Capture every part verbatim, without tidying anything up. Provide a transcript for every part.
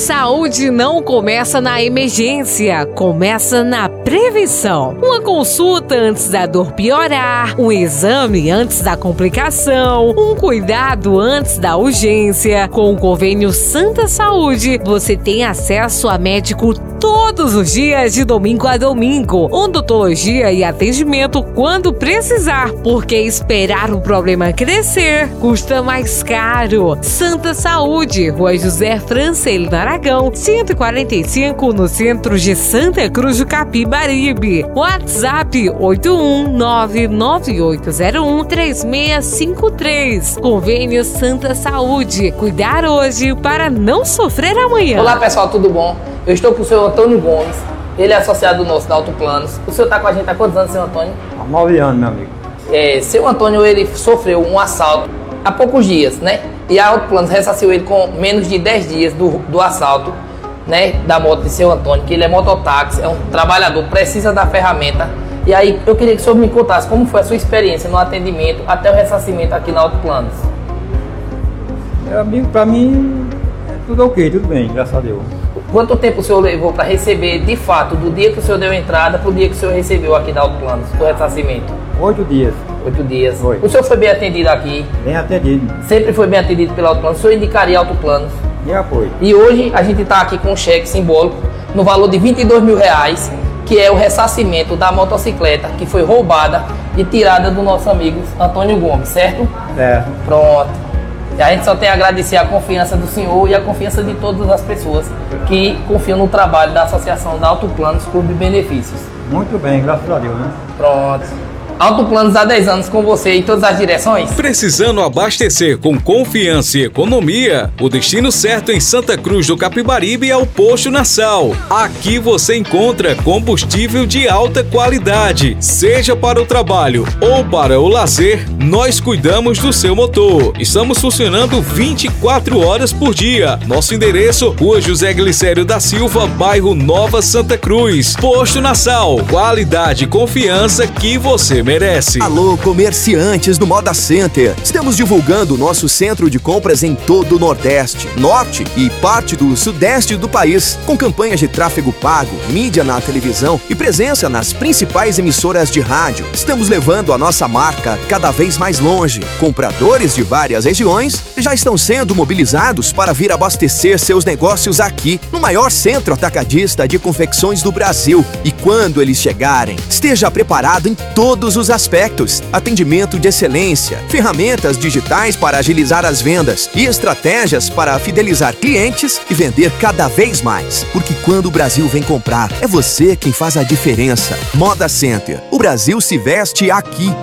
Saúde não começa na emergência, começa na prevenção. Uma consulta antes da dor piorar, um exame antes da complicação, um cuidado antes da urgência. Com o convênio Santa Saúde, você tem acesso a médico todos os dias, de domingo a domingo, odontologia e atendimento quando precisar, porque esperar o problema crescer custa mais caro. Santa Saúde, Rua José Francelino Aragão, cento e quarenta e cinco, no centro de Santa Cruz do Capibaribe. WhatsApp oito um nove nove oito zero um três seis cinco três. Convênio Santa Saúde. Cuidar hoje para não sofrer amanhã. Olá pessoal, tudo bom? Eu estou com o senhor Antônio Gomes, ele é associado nosso da Autoplanos. O senhor está com a gente há quantos anos, senhor Antônio? Há nove anos, meu amigo. É, seu Antônio, ele sofreu um assalto há poucos dias, né? E a Autoplanos ressarciu ele com menos de dez dias do, do assalto, né? Da moto de seu Antônio, que ele é mototáxi, é um trabalhador, precisa da ferramenta. E aí, eu queria que o senhor me contasse como foi a sua experiência no atendimento até o ressarcimento aqui na Autoplanos. Meu amigo, pra mim, é tudo ok, tudo bem, graças a Deus. Quanto tempo o senhor levou para receber, de fato, do dia que o senhor deu entrada para o dia que o senhor recebeu aqui da Autoplanos, do ressarcimento? Oito dias. Oito dias. Foi. O senhor foi bem atendido aqui? Bem atendido. Sempre foi bem atendido pela Autoplanos. O senhor indicaria Autoplanos? Já foi. E hoje a gente está aqui com um cheque simbólico no valor de vinte e dois mil reais, que é o ressarcimento da motocicleta que foi roubada e tirada do nosso amigo Antônio Gomes, certo? É. Pronto. E a gente só tem a agradecer a confiança do senhor e a confiança de todas as pessoas que confiam no trabalho da Associação da Autoplanos Clube de Benefícios. Muito bem, graças a Deus, né? Pronto. Autoplanos há dez anos com você em todas as direções? Precisando abastecer com confiança e economia? O destino certo em Santa Cruz do Capibaribe é o Posto Nassau. Aqui você encontra combustível de alta qualidade. Seja para o trabalho ou para o lazer, nós cuidamos do seu motor. Estamos funcionando vinte e quatro horas por dia. Nosso endereço, Rua José Glicério da Silva, bairro Nova Santa Cruz. Posto Nassau, qualidade e confiança que você merece. Alô, comerciantes do Moda Center. Estamos divulgando o nosso centro de compras em todo o Nordeste, Norte e parte do Sudeste do país, com campanhas de tráfego pago, mídia na televisão e presença nas principais emissoras de rádio. Estamos levando a nossa marca cada vez mais longe. Compradores de várias regiões já estão sendo mobilizados para vir abastecer seus negócios aqui, no maior centro atacadista de confecções do Brasil. E quando eles chegarem, esteja preparado em todos os aspectos: atendimento de excelência, ferramentas digitais para agilizar as vendas e estratégias para fidelizar clientes e vender cada vez mais. Porque quando o Brasil vem comprar, é você quem faz a diferença. Moda Center. O Brasil se veste aqui.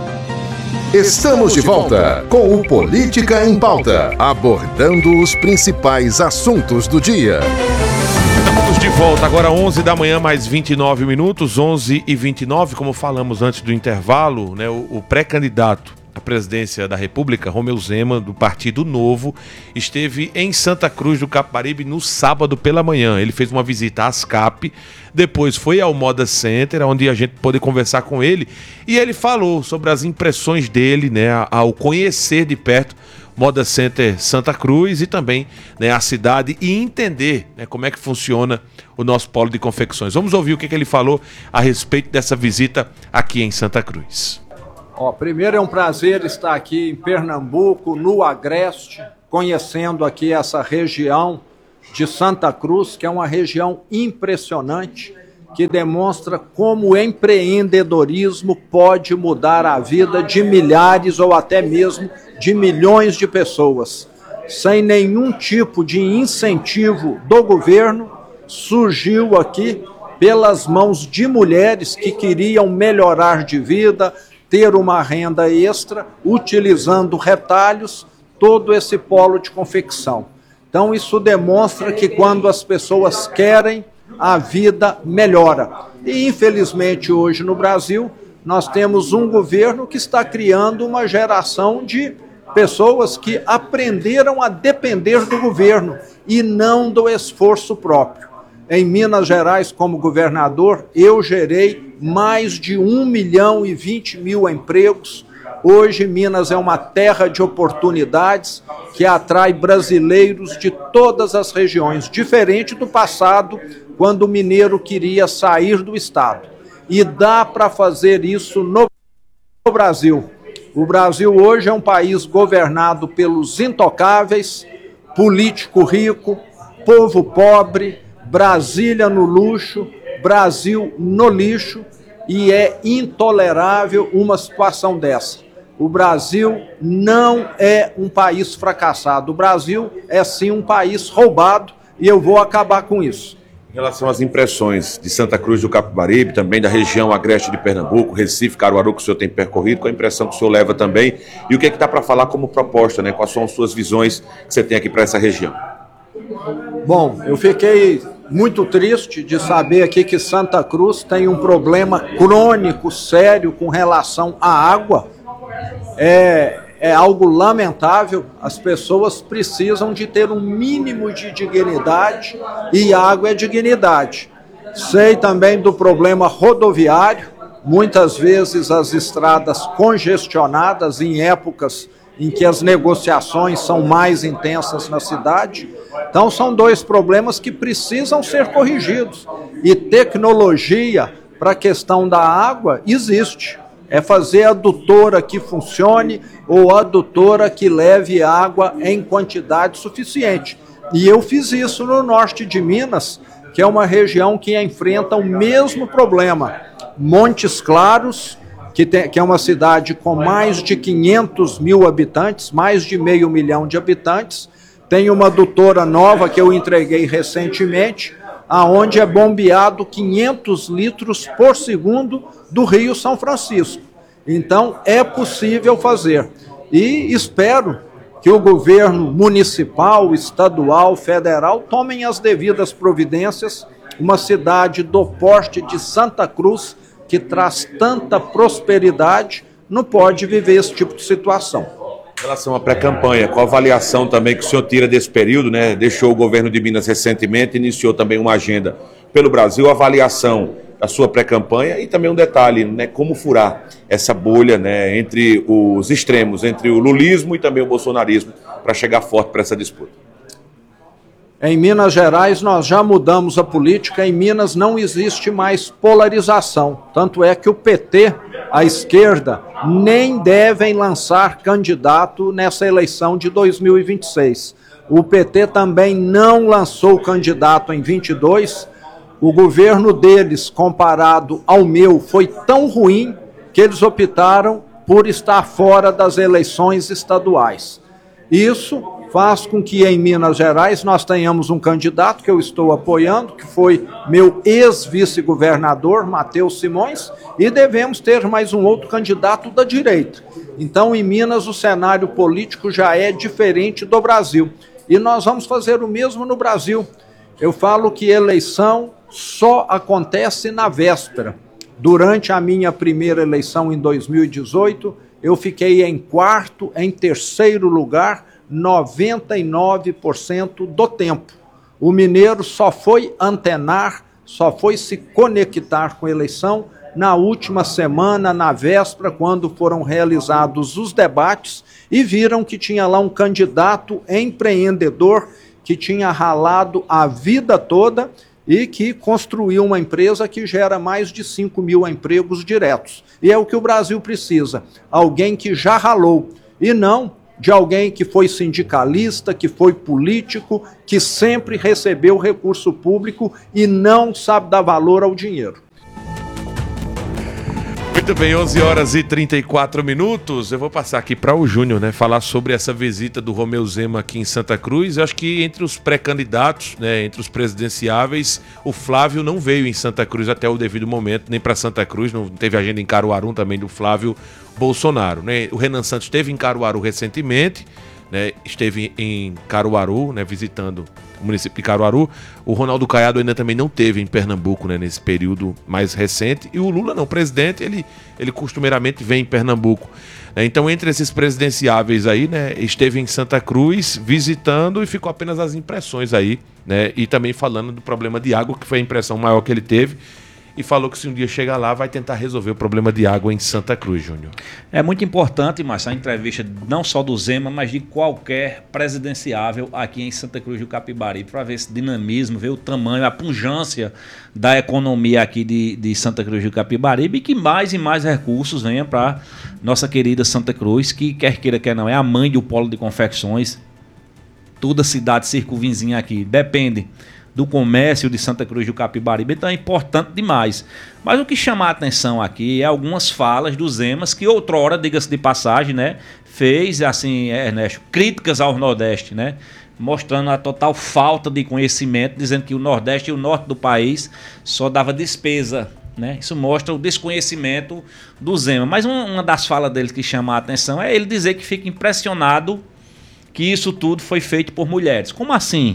Estamos de volta com o Política em Pauta, abordando os principais assuntos do dia. Estamos de volta, agora onze da manhã, mais vinte e nove minutos, onze e vinte e nove, como falamos antes do intervalo, né, o, o pré-candidato à presidência da República, Romeu Zema, do Partido Novo, esteve em Santa Cruz do Capibaribe no sábado pela manhã. Ele fez uma visita à ASCAP, depois foi ao Moda Center, onde a gente pôde conversar com ele, e ele falou sobre as impressões dele, né, ao conhecer de perto Moda Center Santa Cruz e também, né, a cidade, e entender, né, como é que funciona o nosso polo de confecções. Vamos ouvir o que, que ele falou a respeito dessa visita aqui em Santa Cruz. Ó, primeiro é um prazer estar aqui em Pernambuco, no Agreste, conhecendo aqui essa região de Santa Cruz, que é uma região impressionante, que demonstra como o empreendedorismo pode mudar a vida de milhares ou até mesmo de milhões de pessoas. Sem nenhum tipo de incentivo do governo, surgiu aqui pelas mãos de mulheres que queriam melhorar de vida, ter uma renda extra, utilizando retalhos, todo esse polo de confecção. Então isso demonstra que quando as pessoas querem, a vida melhora. E infelizmente hoje no Brasil, nós temos um governo que está criando uma geração de pessoas que aprenderam a depender do governo e não do esforço próprio. Em Minas Gerais, como governador, eu gerei mais de um milhão e vinte mil empregos Hoje, Minas é uma terra de oportunidades que atrai brasileiros de todas as regiões, diferente do passado, quando o mineiro queria sair do estado. E dá para fazer isso no Brasil. O Brasil hoje é um país governado pelos intocáveis, político rico, povo pobre, Brasília no luxo, Brasil no lixo, e é intolerável uma situação dessa. O Brasil não é um país fracassado. O Brasil é sim um país roubado e eu vou acabar com isso. Em relação às impressões de Santa Cruz do Capibaribe, também da região agreste de Pernambuco, Recife, Caruaru, que o senhor tem percorrido, qual a impressão que o senhor leva também? E o que é que dá para falar como proposta, né? Quais são as suas visões que você tem aqui para essa região? Bom, eu fiquei muito triste de saber aqui que Santa Cruz tem um problema crônico, sério, com relação à água. É, é algo lamentável, as pessoas precisam de ter um mínimo de dignidade e água é dignidade. Sei também do problema rodoviário, muitas vezes as estradas congestionadas em épocas em que as negociações são mais intensas na cidade. Então são dois problemas que precisam ser corrigidos. E tecnologia para a questão da água existe. É fazer a adutora que funcione ou a adutora que leve água em quantidade suficiente. E eu fiz isso no norte de Minas, que é uma região que enfrenta o mesmo problema. Montes Claros, que, tem, que é uma cidade com mais de quinhentos mil habitantes, mais de meio milhão de habitantes, tem uma adutora nova que eu entreguei recentemente, aonde é bombeado quinhentos litros por segundo do Rio São Francisco. Então, é possível fazer. E espero que o governo municipal, estadual, federal tomem as devidas providências. Uma cidade do porte de Santa Cruz, que traz tanta prosperidade, não pode viver esse tipo de situação. Em relação à pré-campanha, qual a avaliação também que o senhor tira desse período, né? Deixou o governo de Minas recentemente, iniciou também uma agenda pelo Brasil, a avaliação da sua pré-campanha e também um detalhe, né? Como furar essa bolha, né? Entre os extremos, entre o lulismo e também o bolsonarismo, para chegar forte para essa disputa. Em Minas Gerais nós já mudamos a política, em Minas não existe mais polarização, tanto é que o P T, a esquerda, nem devem lançar candidato nessa eleição de dois mil e vinte e seis. O P T também não lançou candidato em vinte e dois, o governo deles, comparado ao meu, foi tão ruim que eles optaram por estar fora das eleições estaduais. Isso faz com que em Minas Gerais nós tenhamos um candidato que eu estou apoiando, que foi meu ex-vice-governador, Matheus Simões, e devemos ter mais um outro candidato da direita. Então, em Minas, o cenário político já é diferente do Brasil. E nós vamos fazer o mesmo no Brasil. Eu falo que eleição só acontece na véspera. Durante a minha primeira eleição em dois mil e dezoito, eu fiquei em quarto, em terceiro lugar, noventa e nove por cento do tempo. O mineiro só foi antenar, só foi se conectar com a eleição na última semana, na véspera, quando foram realizados os debates e viram que tinha lá um candidato empreendedor que tinha ralado a vida toda e que construiu uma empresa que gera mais de cinco mil empregos diretos. E é o que o Brasil precisa, alguém que já ralou, e não de alguém que foi sindicalista, que foi político, que sempre recebeu recurso público e não sabe dar valor ao dinheiro. Muito bem, onze horas e trinta e quatro minutos. Eu vou passar aqui para o Júnior, né, falar sobre essa visita do Romeu Zema aqui em Santa Cruz. Eu acho que entre os pré-candidatos, né, entre os presidenciáveis, o Flávio não veio em Santa Cruz até o devido momento, nem para Santa Cruz, não teve agenda em Caruaru também do Flávio Bolsonaro, né? O Renan Santos esteve em Caruaru recentemente, né, esteve em Caruaru, né, visitando o município de Caruaru. O Ronaldo Caiado ainda também não teve em Pernambuco, né, nesse período mais recente. E o Lula, não, o presidente, ele, ele costumeiramente vem em Pernambuco. Né? Então, entre esses presidenciáveis aí, né, esteve em Santa Cruz visitando e ficou apenas as impressões aí, né, e também falando do problema de água, que foi a impressão maior que ele teve. e falou que se um dia chegar lá vai tentar resolver o problema de água em Santa Cruz, Júnior. É muito importante, Márcio, a entrevista não só do Zema, mas de qualquer presidenciável aqui em Santa Cruz do Capibaribe, para ver esse dinamismo, ver o tamanho, a pujança da economia aqui de, de Santa Cruz do Capibaribe e que mais e mais recursos venham para nossa querida Santa Cruz, que quer queira, quer não, é a mãe do polo de confecções. Toda a cidade circunvizinha aqui depende do comércio de Santa Cruz do Capibaribe, então é importante demais. Mas o que chama a atenção aqui é algumas falas do Zemas, que outrora, diga-se de passagem, né, fez, assim, Ernesto, críticas ao Nordeste, né, mostrando a total falta de conhecimento, dizendo que o Nordeste e o Norte do país só dava despesa, né? Isso mostra o desconhecimento do Zema. Mas uma, uma das falas dele que chama a atenção é ele dizer que fica impressionado que isso tudo foi feito por mulheres. Como assim?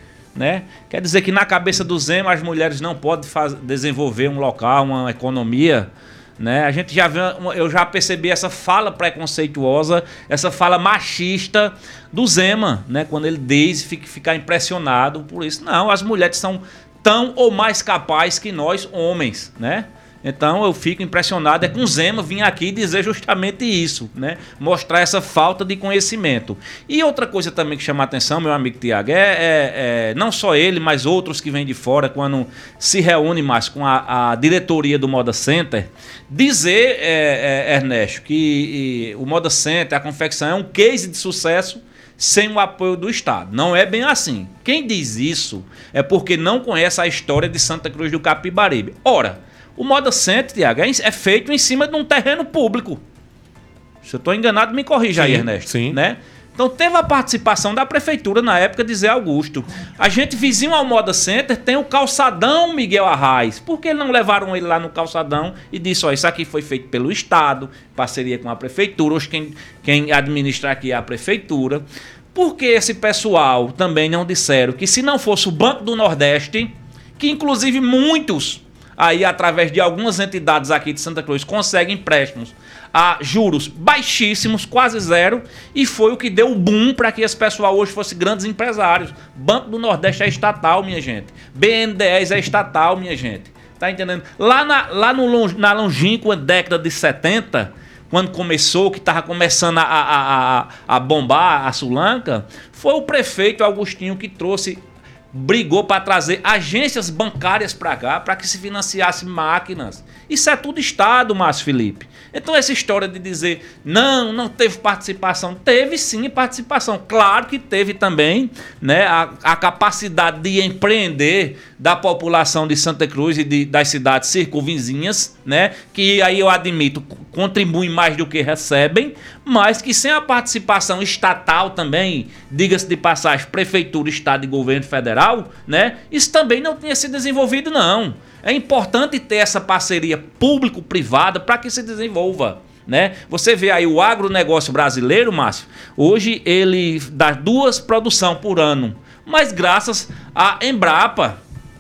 Né? Quer dizer que na cabeça do Zema as mulheres não podem faz, desenvolver um local, uma economia, né? A gente já vê, eu já percebi essa fala preconceituosa, essa fala machista do Zema, né? Quando ele diz fica, ficar impressionado por isso. Não, as mulheres são tão ou mais capazes que nós homens, né? Então eu fico impressionado é com o Zema vir aqui dizer justamente isso, né? Mostrar essa falta de conhecimento. E outra coisa também que chama a atenção, meu amigo Tiago, é, é, é não só ele, mas outros que vêm de fora, quando se reúne mais com a, a diretoria do Moda Center, dizer, é, é, Ernesto, que e, o Moda Center, a confecção é um case de sucesso sem o apoio do Estado. Não é bem assim. Quem diz isso é porque não conhece a história de Santa Cruz do Capibaribe. Ora, o Moda Center, Tiago, é feito em cima de um terreno público. Se eu estou enganado, me corrija aí, Ernesto. Sim. Né? Então teve a participação da prefeitura na época de Zé Augusto. A gente vizinho ao Moda Center tem o calçadão Miguel Arraes. Por que não levaram ele lá no calçadão e disse, ó, isso aqui foi feito pelo Estado, parceria com a prefeitura, hoje quem, quem administra aqui é a prefeitura. Por que esse pessoal também não disseram que se não fosse o Banco do Nordeste, que inclusive muitos aí através de algumas entidades aqui de Santa Cruz conseguem empréstimos a juros baixíssimos, quase zero, e foi o que deu o boom para que esse pessoal hoje fosse grandes empresários. Banco do Nordeste é estatal, minha gente. B N D E S é estatal, minha gente. Tá entendendo? Lá na, lá no, na longínqua década de setenta, quando começou, que estava começando a, a, a, a bombar a Sulanca, foi o prefeito Augustinho que trouxe, brigou para trazer agências bancárias para cá, para que se financiasse máquinas. Isso é tudo Estado, Márcio Felipe. Então essa história de dizer, não, não teve participação, teve sim participação. Claro que teve também, né, a, a capacidade de empreender da população de Santa Cruz e de, das cidades circunvizinhas, né, que aí eu admito, contribuem mais do que recebem, mas que sem a participação estatal também, diga-se de passagem, prefeitura, Estado e governo federal, né, isso também não tinha se desenvolvido, não. É importante ter essa parceria público-privada para que se desenvolva, né? Você vê aí o agronegócio brasileiro, Márcio, hoje ele dá duas produções por ano, mas graças à Embrapa.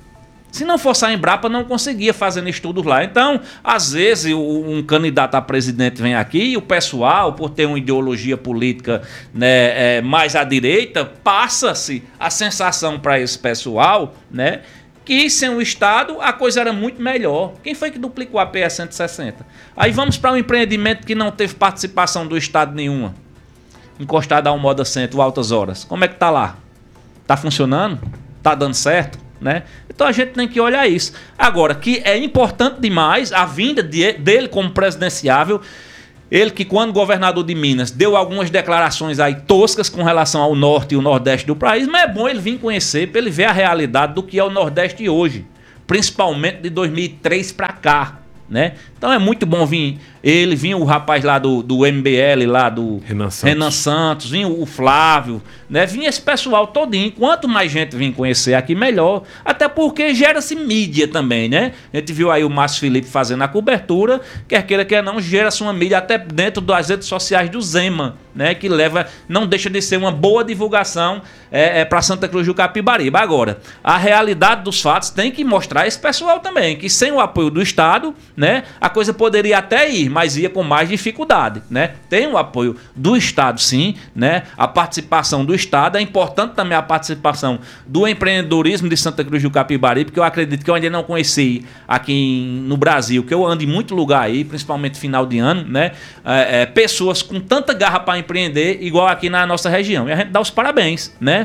Se não fosse a Embrapa, não conseguia fazendo estudos lá. Então, às vezes, um candidato a presidente vem aqui e o pessoal, por ter uma ideologia política, né, é, mais à direita, passa-se a sensação para esse pessoal, né, que sem o Estado a coisa era muito melhor. Quem foi que duplicou a P E cento e sessenta? Aí vamos para um empreendimento que não teve participação do Estado nenhuma, encostado ao Moda Center, Altas Horas. Como é que tá lá? Tá funcionando? Tá dando certo? Né? Então a gente tem que olhar isso. Agora, que é importante demais a vinda de, dele como presidenciável. Ele que, quando governador de Minas, deu algumas declarações aí toscas com relação ao norte e o nordeste do país, mas é bom ele vir conhecer, para ele ver a realidade do que é o nordeste hoje, principalmente de dois mil e três para cá, né? Então é muito bom vir ele, vir o rapaz lá do, do M B L, lá do Renan Santos, Renan Santos, vir o Flávio, né? Vir esse pessoal todinho. Quanto mais gente vir conhecer aqui, melhor. Até porque gera-se mídia também, né? A gente viu aí o Márcio Felipe fazendo a cobertura, quer queira, quer não, gera-se uma mídia até dentro das redes sociais do Zema, né? Que leva, não deixa de ser uma boa divulgação é, é, para Santa Cruz do Capibaribe. Agora, a realidade dos fatos tem que mostrar esse pessoal também, que sem o apoio do Estado, né? A coisa poderia até ir, ir, mas ia com mais dificuldade, né? Tem o apoio do Estado, sim, né? A participação do Estado, é importante também a participação do empreendedorismo de Santa Cruz do Capibaribe, porque eu acredito que eu ainda não conheci aqui em, no Brasil, que eu ando em muito lugar aí, principalmente final de ano, né? É, é, pessoas com tanta garra para empreender, igual aqui na nossa região. E a gente dá os parabéns, né?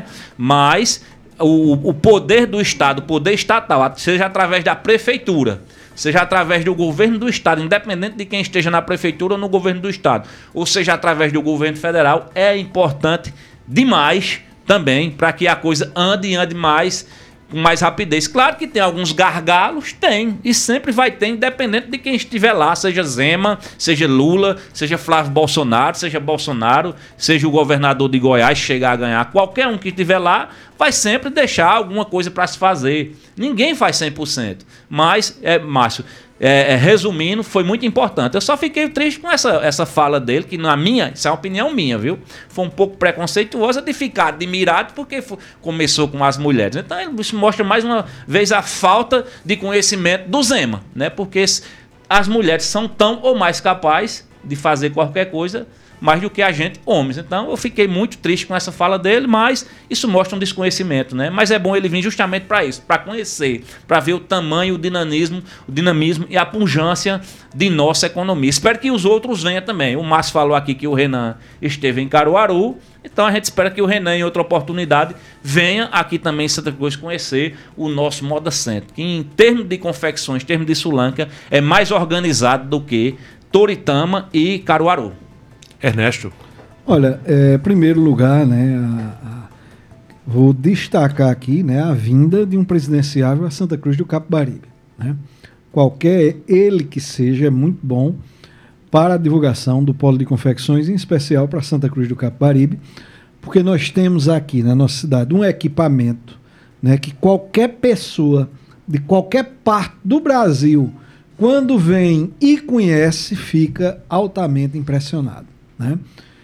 Mas o, o poder do Estado, o poder estatal, seja através da prefeitura, seja através do governo do Estado, independente de quem esteja na prefeitura ou no governo do Estado, ou seja através do governo federal, é importante demais também para que a coisa ande e ande mais, com mais rapidez. Claro que tem alguns gargalos, tem, e sempre vai ter, independente de quem estiver lá, seja Zema, seja Lula, seja Flávio Bolsonaro, seja Bolsonaro, seja o governador de Goiás chegar a ganhar, qualquer um que estiver lá, vai sempre deixar alguma coisa para se fazer. Ninguém faz cem por cento, mas, é, Márcio, é, é, resumindo, foi muito importante. Eu só fiquei triste com essa, essa fala dele, que na minha, isso é uma opinião minha, viu? Foi um pouco preconceituosa de ficar admirado porque foi, começou com as mulheres. Então isso mostra mais uma vez a falta de conhecimento do Zema, né? Porque as mulheres são tão ou mais capazes de fazer qualquer coisa mais do que a gente, homens. Então eu fiquei muito triste com essa fala dele, mas isso mostra um desconhecimento, né? Mas é bom ele vir justamente para isso, para conhecer, para ver o tamanho, o dinamismo, o dinamismo e a pujança de nossa economia. Espero que os outros venham também. O Márcio falou aqui que o Renan esteve em Caruaru, então a gente espera que o Renan, em outra oportunidade, venha aqui também em Santa Cruz conhecer o nosso Moda Center, que em termos de confecções, em termos de Sulanca, é mais organizado do que Toritama e Caruaru. Ernesto. Olha, é, em primeiro lugar, né, a, a, vou destacar aqui, né, a vinda de um presidenciável a Santa Cruz do Capibaribe, né? Qualquer ele que seja é muito bom para a divulgação do polo de confecções, em especial para Santa Cruz do Capibaribe, porque nós temos aqui na nossa cidade um equipamento, né, que qualquer pessoa de qualquer parte do Brasil, quando vem e conhece, fica altamente impressionado, né?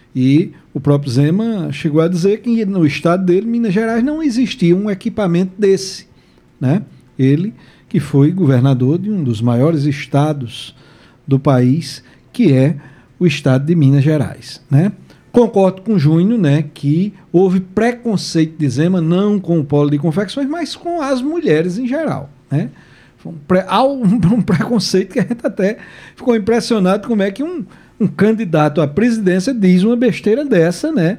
E o próprio Zema chegou a dizer que no estado dele, Minas Gerais, não existia um equipamento desse, né? Ele que foi governador de um dos maiores estados do país, que é o estado de Minas Gerais, né? Concordo com o Júnior, né, que houve preconceito de Zema, não com o polo de confecções, mas com as mulheres em geral, né? Um, pre, há um, um preconceito que a gente até ficou impressionado como é que um, um candidato à presidência diz uma besteira dessa, né?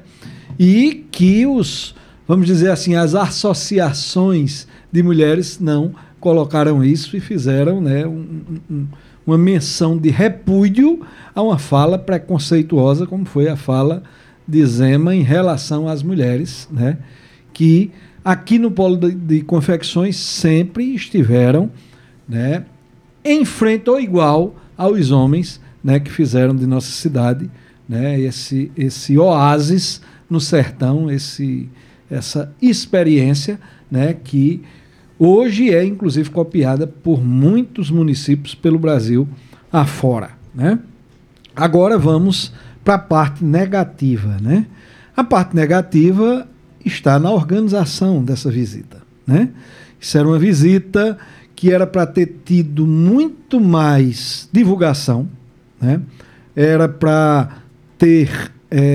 E que os, vamos dizer assim, as associações de mulheres não colocaram isso e fizeram, né, um, um, uma menção de repúdio a uma fala preconceituosa, como foi a fala de Zema em relação às mulheres, né? Que aqui no polo de, de confecções sempre estiveram, né, em frente ou igual aos homens, né, que fizeram de nossa cidade, né, esse, esse oásis no sertão, esse, essa experiência, né, que hoje é inclusive copiada por muitos municípios pelo Brasil afora, né? Agora vamos para a parte negativa, né? A parte negativa está na organização dessa visita, né? Isso era uma visita que era para ter tido muito mais divulgação, né? Era para ter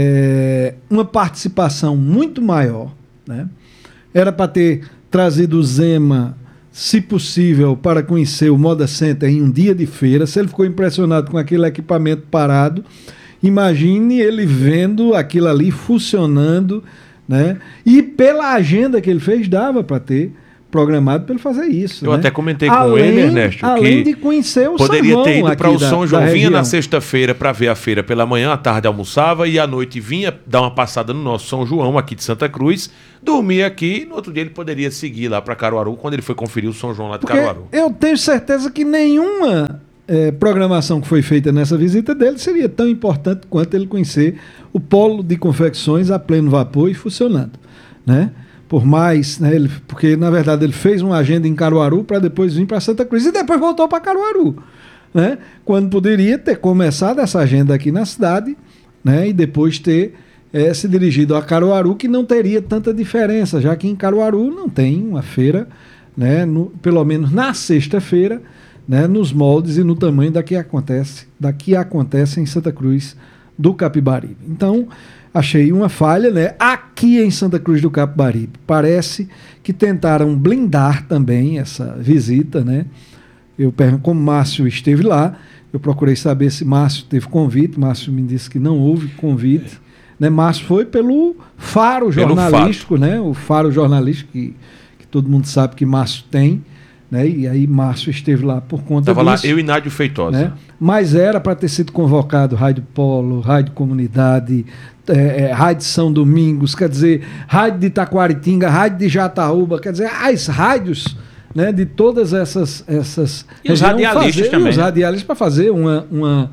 é, uma participação muito maior, né? Era para ter trazido o Zema, se possível, para conhecer o Moda Center em um dia de feira. Se ele ficou impressionado com aquele equipamento parado, imagine ele vendo aquilo ali funcionando, né? E pela agenda que ele fez, dava para ter programado para ele fazer isso. Eu né? até comentei além, com ele, Ernesto, além que de conhecer o poderia São ter João ido para o da, São João, da vinha região. na sexta-feira para ver a feira pela manhã, à tarde almoçava e à noite vinha dar uma passada no nosso São João aqui de Santa Cruz, dormia aqui, no outro dia ele poderia seguir lá para Caruaru, quando ele foi conferir o São João lá de Porque Caruaru. Eu tenho certeza que nenhuma é, programação que foi feita nessa visita dele seria tão importante quanto ele conhecer o polo de confecções a pleno vapor e funcionando, né? Por mais, né, ele, porque na verdade ele fez uma agenda em Caruaru para depois vir para Santa Cruz e depois voltou para Caruaru, né? Quando poderia ter começado essa agenda aqui na cidade, né, e depois ter é, se dirigido a Caruaru, que não teria tanta diferença, já que em Caruaru não tem uma feira, né, no, pelo menos na sexta-feira, né, nos moldes e no tamanho da que acontece, da que acontece em Santa Cruz do Capibaribe. Então, achei uma falha, né? Aqui em Santa Cruz do Capibaribe, parece que tentaram blindar também essa visita, né? Eu pergunto como Márcio esteve lá, eu procurei saber se Márcio teve convite, Márcio me disse que não houve convite, é. né? Márcio foi pelo faro pelo jornalístico, fato. né? O faro jornalístico que, que todo mundo sabe que Márcio tem, né? E aí Márcio esteve lá por conta Estava disso. lá eu e Nádio Feitosa. Né? Mas era para ter sido convocado Rádio Polo, Rádio Comunidade, é, é, Rádio São Domingos, quer dizer, Rádio de Itaquaritinga, Rádio de Jataúba, quer dizer, as rádios, né, de todas essas... essas e os radialistas fazer, também. E os né? radialistas para fazer uma... uma,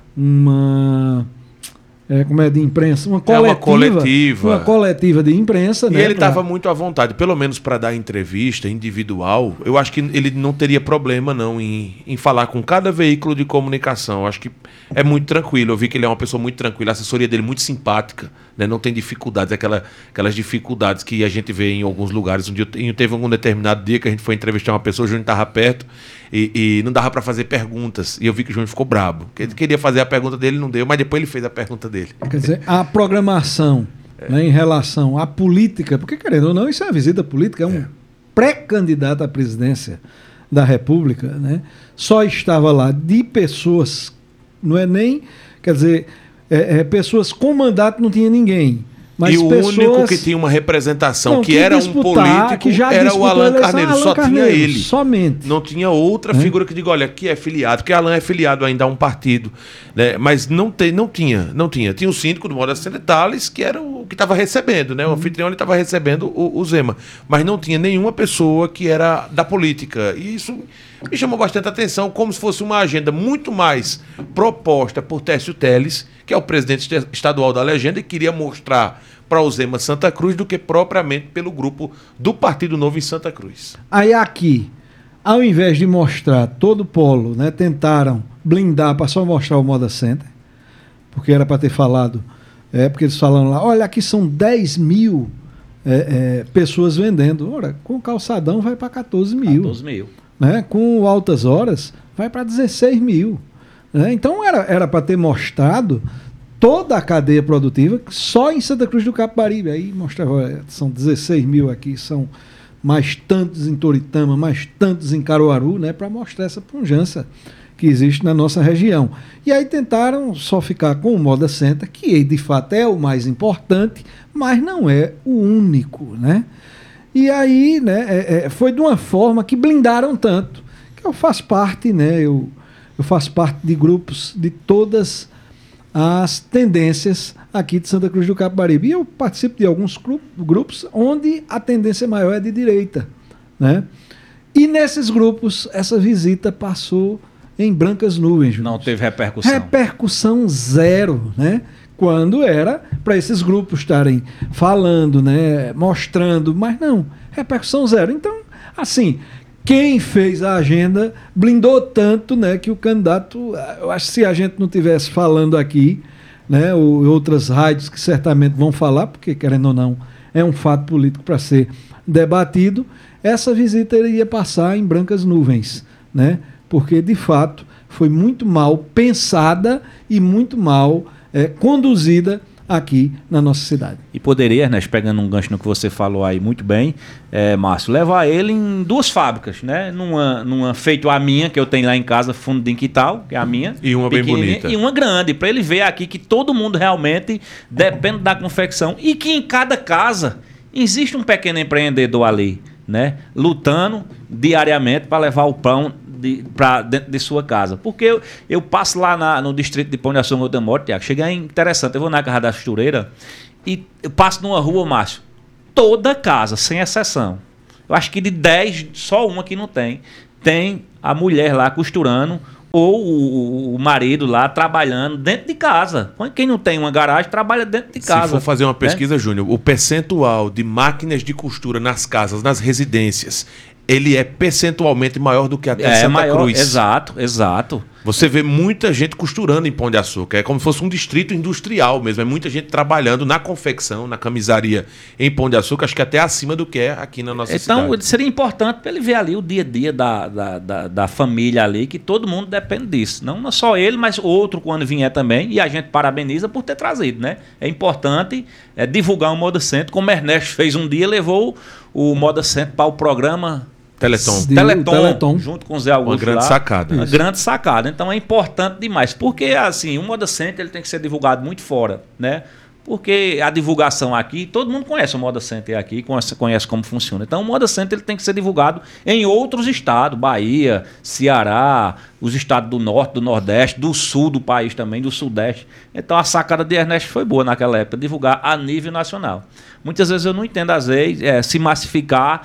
uma É, como é de imprensa, uma coletiva, é uma coletiva, uma coletiva de imprensa, e né? ele estava pra... muito à vontade, pelo menos para dar entrevista individual. Eu acho que ele não teria problema não em, em falar com cada veículo de comunicação. Eu acho que é muito tranquilo. Eu vi que ele é uma pessoa muito tranquila, a assessoria dele muito simpática, né? Não tem dificuldades, aquela, aquelas dificuldades que a gente vê em alguns lugares. Um dia teve algum determinado dia que a gente foi entrevistar uma pessoa, o Júnior estava perto e, e não dava para fazer perguntas. E eu vi que o Júnior ficou brabo. Ele queria fazer a pergunta dele, não deu, mas depois ele fez a pergunta dele. Quer dizer, a programação é. né, em relação à política, porque querendo ou não, isso é uma visita política, é um é. pré-candidato à presidência da República, né? Só estava lá de pessoas, não é nem, quer dizer, é, é, pessoas com mandato não tinha ninguém. Mas e o pessoas... único que tinha uma representação, não, que, que era disputar, um político, que já era o Alan Carneiro. Alan Só Carneiro, tinha ele. Somente. Não tinha outra é. figura que diga, olha, aqui é filiado, porque Alan é filiado ainda a um partido. Né? Mas não, te, não tinha, não tinha. Tinha o síndico do Moda Center Tales, que era o que estava recebendo, né? O uhum. anfitrião estava recebendo o, o Zema. Mas não tinha nenhuma pessoa que era da política. E isso me chamou bastante atenção, como se fosse uma agenda muito mais proposta por Técio Teles, que é o presidente estadual da legenda, e queria mostrar para o Zema Santa Cruz do que propriamente pelo grupo do Partido Novo em Santa Cruz. Aí aqui, ao invés de mostrar todo o polo, né, tentaram blindar para só mostrar o Moda Center, porque era para ter falado, é, porque eles falaram lá, olha, aqui são dez mil é, é, pessoas vendendo. Ora, com o calçadão vai para quatorze mil. quatorze mil. Né, com altas horas vai para dezesseis mil. Né? Então era para ter mostrado toda a cadeia produtiva só em Santa Cruz do Capibaribe. Aí mostrava, são dezesseis mil aqui, são mais tantos em Toritama, mais tantos em Caruaru, né, para mostrar essa pujança que existe na nossa região. E aí tentaram só ficar com o Moda Center, que de fato é o mais importante, mas não é o único, né? E aí, né, é, é, foi de uma forma que blindaram tanto, que eu faço parte, né, eu, eu faço parte de grupos de todas as tendências aqui de Santa Cruz do Capibaribe. E eu participo de alguns grupos onde a tendência maior é de direita, né? E nesses grupos, essa visita passou em brancas nuvens. Não teve repercussão. Repercussão zero, né? Quando era para esses grupos estarem falando, né, mostrando, mas não, repercussão zero. Então, assim, quem fez a agenda blindou tanto, né, que o candidato, eu acho que se a gente não tivesse falando aqui, né, ou outras rádios que certamente vão falar, porque querendo ou não, é um fato político para ser debatido, essa visita iria passar em brancas nuvens, né, porque de fato foi muito mal pensada e muito mal é, conduzida aqui na nossa cidade. E poderia, Ernesto, pegando um gancho no que você falou aí muito bem, é, Márcio, levar ele em duas fábricas, né? Numa, numa feito a minha, que eu tenho lá em casa, fundo de quintal, que é a minha. E uma bem bonita. E uma grande, para ele ver aqui que todo mundo realmente depende da confecção e que em cada casa existe um pequeno empreendedor ali, né? Lutando diariamente para levar o pão para dentro de sua casa. Porque eu, eu passo lá na, no distrito de Pão de Açúcar, onde eu moro, Tiago, chega é interessante, eu vou na Casa da Costureira e eu passo numa rua, Márcio, toda casa, sem exceção, eu acho que de dez, só uma que não tem, tem a mulher lá costurando ou o, o marido lá trabalhando dentro de casa. Quem não tem uma garagem, trabalha dentro de casa. Se for fazer uma pesquisa, né, Júnior, o percentual de máquinas de costura nas casas, nas residências, ele é percentualmente maior do que até É Santa maior, Cruz. exato, exato. Você vê muita gente costurando em Pão de Açúcar. É como se fosse um distrito industrial mesmo. É muita gente trabalhando na confecção, na camisaria em Pão de Açúcar. Acho que até acima do que é aqui na nossa Então, cidade. seria importante para ele ver ali o dia a dia da, da, da, da família ali, que todo mundo depende disso. Não só ele, mas outro quando vier também. E a gente parabeniza por ter trazido, né? É importante é, divulgar o Moda Center, como Ernesto fez um dia, levou o Moda Center para o programa... Teleton. Teleton, Teleton, junto com o Zé Augusto. Uma grande lá, sacada. Uma Isso. grande sacada. Então é importante demais. Porque, assim, o Moda Center ele tem que ser divulgado muito fora, né? Porque a divulgação aqui, todo mundo conhece o Moda Center aqui, conhece, conhece como funciona. Então o Moda Center ele tem que ser divulgado em outros estados, Bahia, Ceará, os estados do norte, do nordeste, do sul do país também, do sudeste. Então a sacada de Ernesto foi boa naquela época, divulgar a nível nacional. Muitas vezes eu não entendo, às vezes, é, se massificar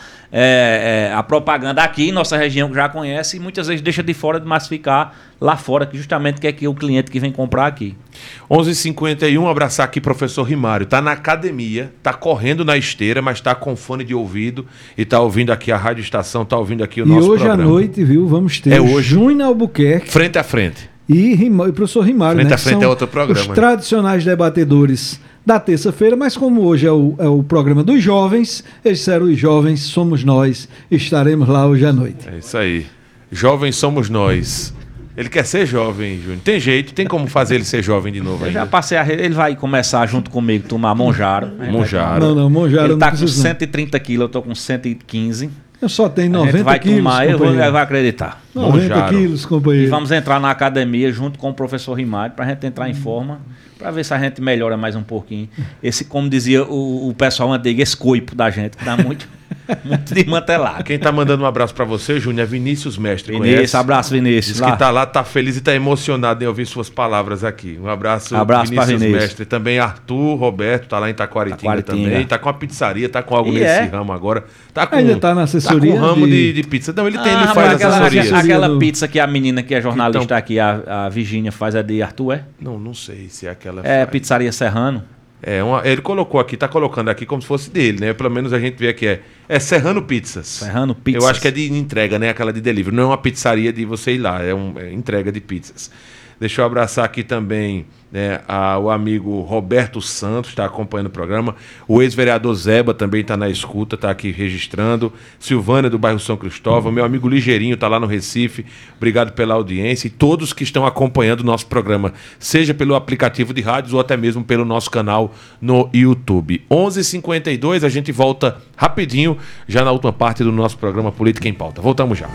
é, é, a propaganda aqui, em nossa região que já conhece, e muitas vezes deixa de fora de massificar lá fora, que justamente quer que o cliente que vem comprar aqui. onze e cinquenta e um, abraçar aqui professor Rimário. Tá na academia, tá correndo na esteira, mas tá com fone de ouvido e tá ouvindo aqui a Rádio Estação, tá ouvindo aqui o E nosso hoje programa. à noite, viu, vamos ter É hoje. Júnior Albuquerque Frente a frente. e, Rima, e o professor Rimário, Frente né, a frente que é são outro programa, os né? tradicionais debatedores da terça-feira, mas como hoje é o, é o programa dos jovens, eles disseram: os jovens somos nós, estaremos lá hoje à noite. É isso aí. Jovens somos nós. Ele quer ser jovem, Júnior. Tem jeito, tem como fazer ele ser jovem de novo Eu ainda. já passei a... Ele vai começar junto comigo tomar Monjaro. Monjaro. Não, não, Monjaro Ele não tá com precisa, não. cento e trinta quilos, eu tô com cento e quinze. Eu só tenho A gente noventa vai quilos, tomar, eu vou, companheiro. vai acreditar. noventa Monjaro. quilos, E companheiro. vamos entrar na academia junto com o professor Rimário pra gente entrar em forma, pra ver se a gente melhora mais um pouquinho. Esse, como dizia o, o pessoal antigo, esse coipo da gente, que dá muito, muito desmantelado. Quem tá mandando um abraço pra você, Júnior, é Vinícius Mestre. Vinícius, conhece? abraço, Vinícius. Diz Lá. que tá lá, tá feliz e tá emocionado em ouvir suas palavras aqui. Um abraço, Abraço pra Vinícius. Mestre. Também Arthur, Roberto, tá lá em Taquaritinga, Taquaritinga. também. Tá com a pizzaria, tá com algo E nesse é? ramo agora. Tá com, Ainda tá na assessoria Tá com ramo de- de... de pizza. Não, ele tem, Ah, ele rapaz, faz aquela, assessorias. aquela, aquela do- pizza que a menina que é jornalista Então- aqui, a, a Virgínia, faz é de Arthur, é? Não, não sei se é aquela... É, faz. Pizzaria Serrano. É, uma, ele colocou aqui, tá colocando aqui como se fosse dele, né? Pelo menos a gente vê que é, é Serrano Pizzas. Serrano Pizzas. Eu acho que é de entrega, né? Aquela de delivery. Não é uma pizzaria de você ir lá, é, um, é entrega de pizzas. Deixa eu abraçar aqui também, né, a, o amigo Roberto Santos, está acompanhando o programa. O ex-vereador Zeba também está na escuta, está aqui registrando. Silvânia, do bairro São Cristóvão. Meu amigo Ligeirinho está lá no Recife. Obrigado pela audiência. E todos que estão acompanhando o nosso programa, seja pelo aplicativo de rádios ou até mesmo pelo nosso canal no YouTube. onze e cinquenta e dois, a gente volta rapidinho, já na última parte do nosso programa Política em Pauta. Voltamos já.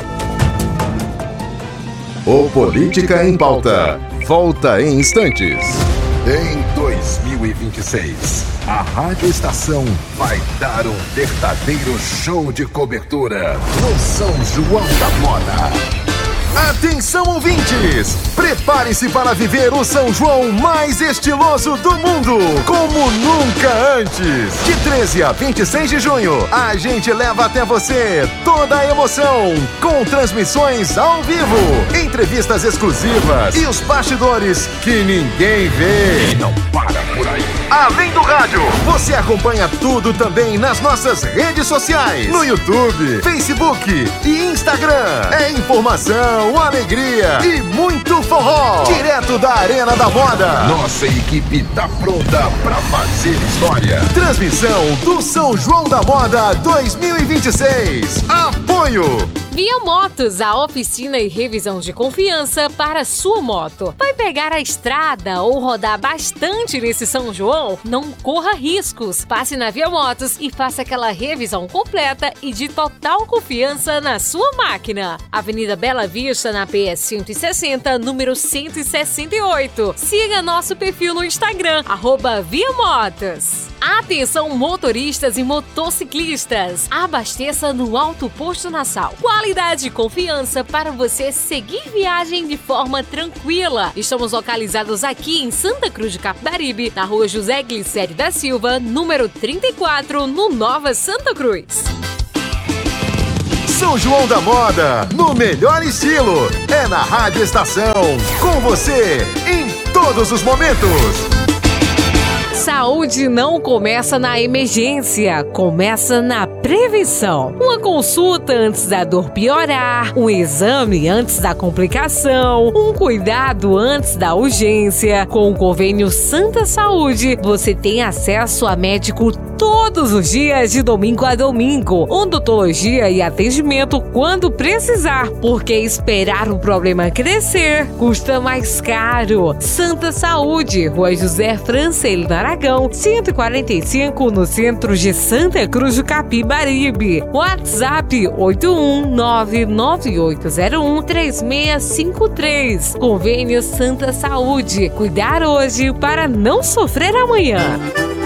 O Política em Pauta. Volta em instantes. Em dois mil e vinte e seis, a Rádio Estação vai dar um verdadeiro show de cobertura no São João da Moda. Atenção, ouvintes! Prepare-se para viver o São João mais estiloso do mundo, como nunca antes! De treze a vinte e seis de junho, a gente leva até você toda a emoção, com transmissões ao vivo, entrevistas exclusivas e os bastidores que ninguém vê. E não para por aí. Além do rádio, você acompanha tudo também nas nossas redes sociais, no YouTube, Facebook e Instagram. É informação, alegria e muito forró, direto da Arena da Moda. Nossa equipe tá pronta pra fazer história. Transmissão do São João da Moda dois mil e vinte e seis. Apoio Via Motos, a oficina e revisão de confiança para sua moto. Vai pegar a estrada ou rodar bastante nesse São João? Não corra riscos. Passe na Via Motos e faça aquela revisão completa e de total confiança na sua máquina. Avenida Bela Vista, na P S cento e sessenta, número cento e sessenta e oito. Siga nosso perfil no Instagram, arroba Via Motos. Atenção, motoristas e motociclistas. Abasteça no Alto Posto Nassau. Qualidade e confiança para você seguir viagem de forma tranquila. Estamos localizados aqui em Santa Cruz de Capibaribe, na rua José Glicério da Silva, número trinta e quatro, no Nova Santa Cruz. São João da Moda, no melhor estilo. É na Rádio Estação, com você em todos os momentos. Saúde não começa na emergência, começa na prevenção. Uma consulta antes da dor piorar, um exame antes da complicação, um cuidado antes da urgência. Com o convênio Santa Saúde, você tem acesso a médico todos os dias, de domingo a domingo, odontologia e atendimento quando precisar, porque esperar o problema crescer custa mais caro. Santa Saúde, Rua José Francelino Aragão, cento e quarenta e cinco, no centro de Santa Cruz do Capibaribe. WhatsApp oito um nove nove oito zero um três seis cinco três. Convênio Santa Saúde. Cuidar hoje para não sofrer amanhã.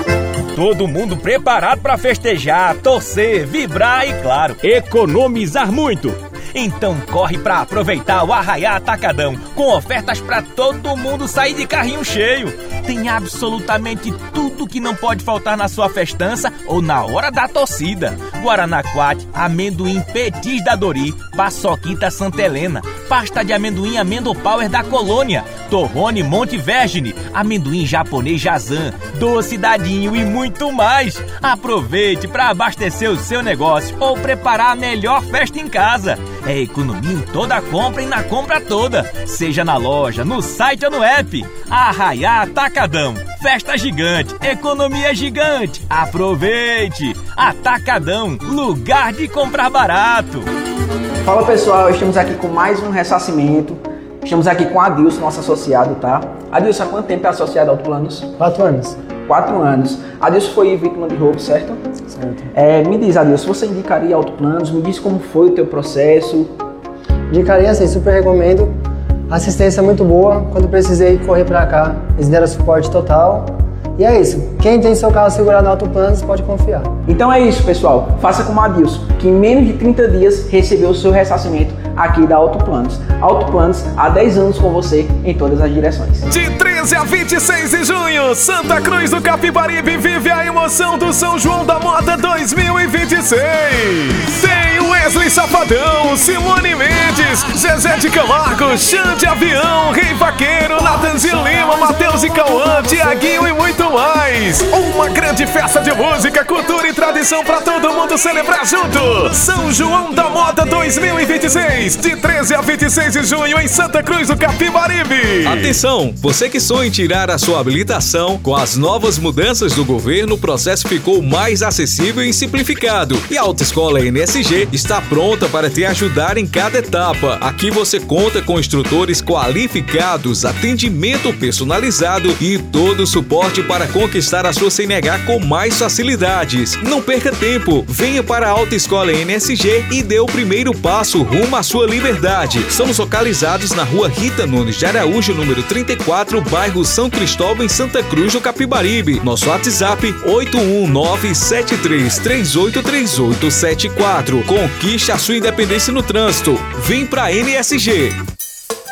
Todo mundo preparado para festejar, torcer, vibrar e, claro, economizar muito. Então corre para aproveitar o Arraiá Atacadão, com ofertas para todo mundo sair de carrinho cheio. Tem absolutamente tudo que não pode faltar na sua festança ou na hora da torcida. Guaraná Quat, amendoim Petis da Dori, paçoquita Santa Helena, pasta de amendoim Amendo Power da Colônia, Torrone Monte Vergine, amendoim japonês Jazan, doce dadinho e muito mais. Aproveite para abastecer o seu negócio ou preparar a melhor festa em casa. É economia em toda a compra e na compra toda, seja na loja, no site ou no app. Arraiá Atacadão, festa gigante, economia gigante. Aproveite! Atacadão, lugar de comprar barato. Fala pessoal, estamos aqui com mais um ressarcimento. Estamos aqui com Adilson, nosso associado, tá? Adilson, há quanto tempo é associado ao Autoplanos? Quatro anos. Quatro anos. Adilson foi vítima de roubo, certo? Certo. É, me diz, Adilson, você indicaria Autoplanos? Me diz como foi o teu processo? Indicaria, sim, super recomendo. Assistência muito boa. Quando precisei correr pra cá, eles deram suporte total. E é isso. Quem tem seu carro segurado no Autoplanos pode confiar. Então é isso, pessoal. Faça como Adilson, que em menos de trinta dias recebeu o seu ressarcimento aqui da Autoplanos. Autoplanos, há dez anos com você em todas as direções. De treze a vinte e seis de junho, Santa Cruz do Capibaribe vive a emoção do São João da Moda dois mil e vinte e seis. Tem Wesley Safadão, Simone Mendes, Zezé de Camargo, Xande Avião, Rei Vaqueiro, Natanzinho Lima, Matheus e Cauã, Tiaguinho e muito mais. Uma grande festa de música, cultura e tradição para todo mundo celebrar junto. São João da Moda dois mil e vinte e seis, de treze a vinte e seis de junho em Santa Cruz do Capibaribe. Atenção, você que sonha em tirar a sua habilitação, com as novas mudanças do governo, o processo ficou mais acessível e simplificado. E a Autoescola N S G está pronta para te ajudar em cada etapa. Aqui você conta com instrutores qualificados, atendimento personalizado e todo o suporte para conquistar a sua C N H com mais facilidades. Não perca tempo, venha para a Autoescola N S G e dê o primeiro passo rumo à sua liberdade. Somos localizados na Rua Rita Nunes de Araújo, número trinta e quatro, bairro São Cristóvão, em Santa Cruz do Capibaribe. Nosso WhatsApp oito um nove sete três três oito três oito sete quatro. Conquiste a sua independência no trânsito. Vem pra N S G.